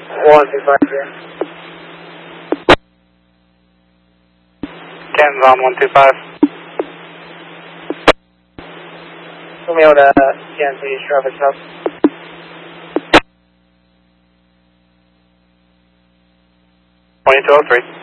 125 here. Canton's on 125. Romeo to TNC, traffic stop. Twenty-two oh 3.